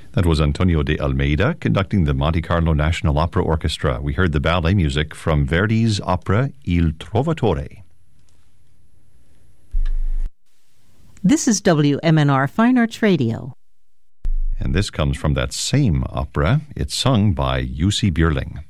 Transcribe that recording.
That was Antonio de Almeida conducting the Monte Carlo National Opera Orchestra. We heard the ballet music from Verdi's opera Il Trovatore. This is WMNR Fine Arts Radio. And this comes from that same opera. It's sung by Jussi Björling.